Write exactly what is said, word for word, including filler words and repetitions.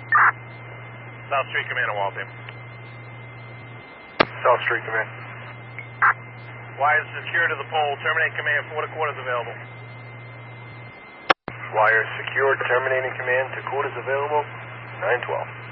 South Street Command and Waltham. South Street Command. Wires secured to the pole. Terminate command. Four to quarters available. Wires secured. Terminating command to quarters available. nine twelve.